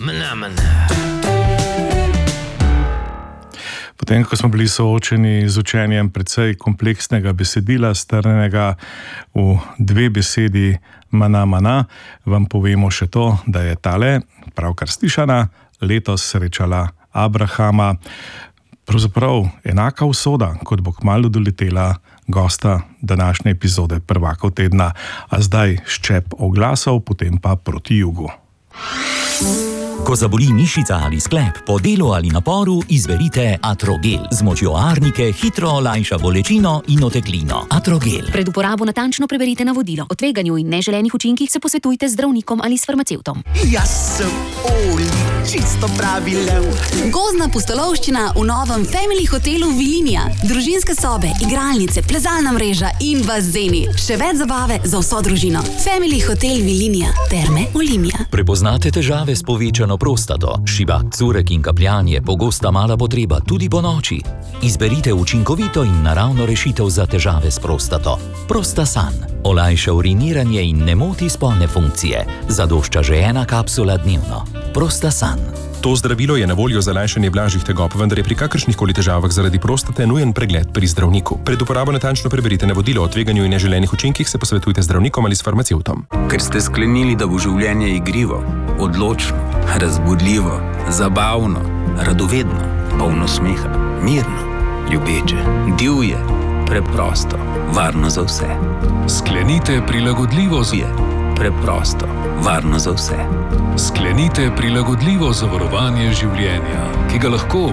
Potem, ko smo bili soočeni z učenjem precej kompleksnega besedila, strnenega v 2 besedi mana, vam povemo še to, da je tale, pravkar slišana, letos srečala Abrahama. Pravzaprav enaka usoda, kot bo kmalu doletela gosta današnje epizode Prvakov tedna. A zdaj ščep oglasov, potem pa proti jugu. Ko zaboli mišica ali sklep, po delu ali naporu, izberite Atrogel. Z močjo arnike hitro olajša bolečino in oteklino. Atrogel. Pred uporabo natančno preberite navodilo. O tveganju in neželenih učinkih se posvetujte z zdravnikom ali s farmacevtom. Jaz sem Oli, čisto pravi lev. Gozdna pustolovščina v novem Family hotelu Vilinija. Družinske sobe, igralnice, plezalna mreža in bazeni. Še več zabave za vso družino. Family hotel Vilinija. Terme Olimia. Prepoznate težave s povečano prostato, šibak, curek in kapljanje, pogosta mala potreba tudi po noči. Izberite učinkovito in naravno rešitev za težave s prostato. Prostasan. Olajša uriniranje in ne moti spolne funkcije. Zadošča že 1 kapsula dnevno. Prostasan. To zdravilo je na voljo za lajšanje blažjih tegob, vendar je pri kakršnihkoli težavah zaradi prostate nujen pregled pri zdravniku. Pred uporabo natančno preberite navodilo o tveganju in neželenih učinkih, se posvetujte z zdravnikom ali s farmacevtom. Ker ste sklenili, da bo življenje igrivo, odločno, razbudljivo, zabavno, radovedno, polno smeha, mirno, ljubeče, divje, preprosto, varno za vse. Sklenite prilagodljivo Preprosto, varno za vse. Sklenite prilagodljivo zavarovanje življenja, ki ga lahko